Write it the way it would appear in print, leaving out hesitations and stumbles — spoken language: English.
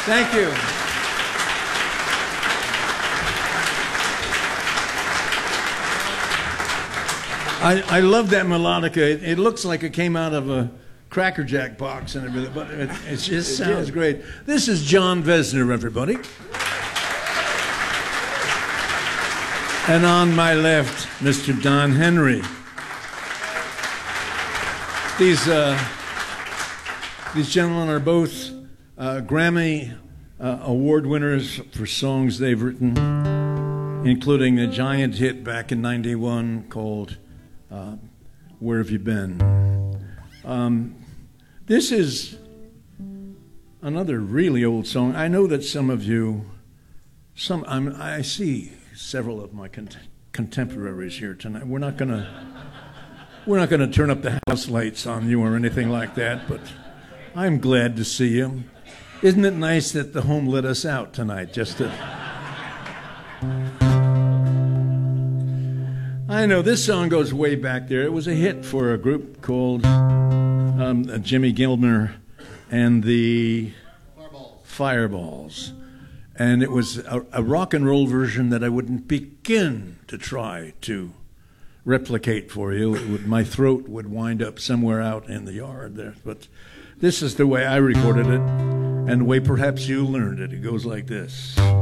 Thank you. I love that melodica. It looks like it came out of a Cracker Jack box and everything, but it just sounds great. This is John Vesner, everybody. And on my left, Mr. Don Henry. These gentlemen are both Grammy award winners for songs they've written, including a giant hit back in '91 called Where Have You Been? This is another really old song. I know that some of you, I see several of my contemporaries here tonight. We're not gonna turn up the house lights on you or anything like that, but I'm glad to see you. Isn't it nice that the home let us out tonight? I know this song goes way back there. It was a hit for a group called Jimmy Gilmer and the Fireballs. And it was a rock and roll version that I wouldn't begin to try to replicate for you. My throat would wind up somewhere out in the yard there. But this is the way I recorded it, and the way perhaps you learned it. It goes like this.